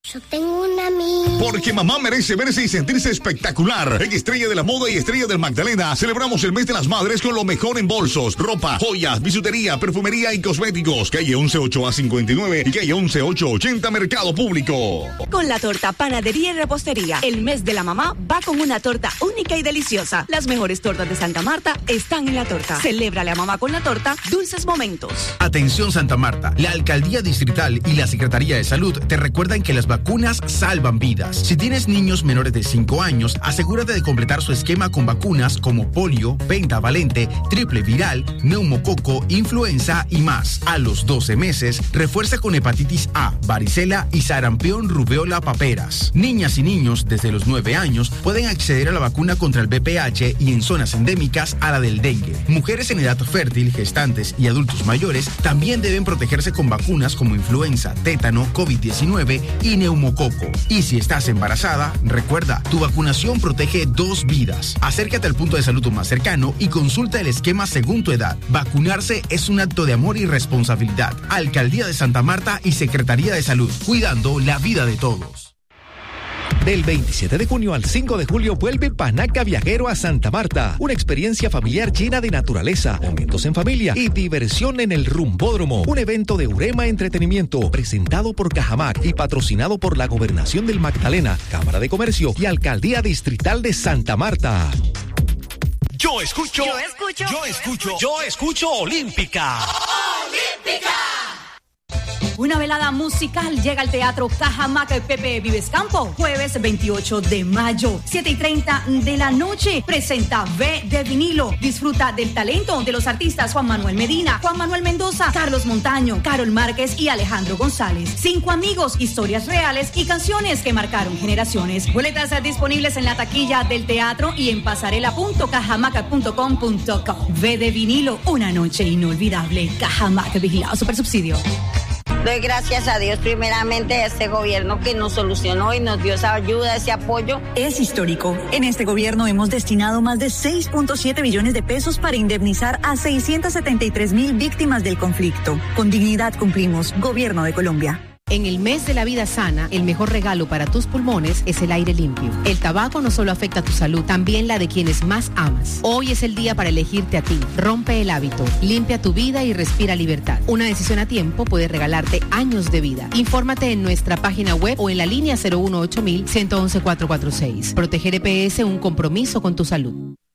Yo tengo una amiga. Porque mamá merece verse y sentirse espectacular. En Estrella de la Moda y Estrella del Magdalena celebramos el mes de las madres con lo mejor en bolsos, ropa, joyas, bisutería, perfumería y cosméticos. Calle 118A59 y calle 11880 Mercado Público. Con la torta Panadería y Repostería, el mes de la mamá va con una torta única y deliciosa. Las mejores tortas de Santa Marta están en la torta. Celébrale a mamá con la torta Dulces Momentos. Atención Santa Marta, la Alcaldía Distrital y la Secretaría de Salud te recuerdan que las vacunas salvan vidas. Si tienes niños menores de 5 años, asegúrate de completar su esquema con vacunas como polio, pentavalente, triple viral, neumococo, influenza y más. A los 12 meses, refuerza con hepatitis A, varicela y sarampión, rubeola, paperas. Niñas y niños desde los 9 años pueden acceder a la vacuna contra el VPH y en zonas endémicas a la del dengue. Mujeres en edad fértil, gestantes y adultos mayores también deben protegerse con vacunas como influenza, tétano, COVID-19 y neumococo. Y si estás embarazada, recuerda, tu vacunación protege 2 vidas. Acércate al punto de salud más cercano y consulta el esquema según tu edad. Vacunarse es un acto de amor y responsabilidad. Alcaldía de Santa Marta y Secretaría de Salud, cuidando la vida de todos. Del 27 de junio al 5 de julio vuelve Panaca Viajero a Santa Marta. Una experiencia familiar llena de naturaleza, momentos en familia y diversión en el Rumbódromo. Un evento de Urema Entretenimiento presentado por Cajamac y patrocinado por la Gobernación del Magdalena, Cámara de Comercio y Alcaldía Distrital de Santa Marta. Yo escucho Olímpica. ¡Olímpica! Una velada musical llega al Teatro Cajamac Pepe Vives Campo, jueves 28 de mayo, 7:30 de la noche. Presenta V de Vinilo. Disfruta del talento de los artistas Juan Manuel Medina, Juan Manuel Mendoza, Carlos Montaño, Carol Márquez y Alejandro González. 5 amigos, historias reales y canciones que marcaron generaciones. Boletas disponibles en la taquilla del teatro y en pasarela.cajamac.com.co. V de Vinilo, una noche inolvidable. Cajamac, vigilado Supersubsidio. Doy gracias a Dios primeramente a este gobierno que nos solucionó y nos dio esa ayuda, ese apoyo. Es histórico. En este gobierno hemos destinado más de 6.7 billones de pesos para indemnizar a 673,000 víctimas del conflicto. Con dignidad cumplimos. Gobierno de Colombia. En el mes de la vida sana, el mejor regalo para tus pulmones es el aire limpio. El tabaco no solo afecta tu salud, también la de quienes más amas. Hoy es el día para elegirte a ti. Rompe el hábito, limpia tu vida y respira libertad. Una decisión a tiempo puede regalarte años de vida. Infórmate en nuestra página web o en la línea 018-111-446. Proteger EPS, un compromiso con tu salud.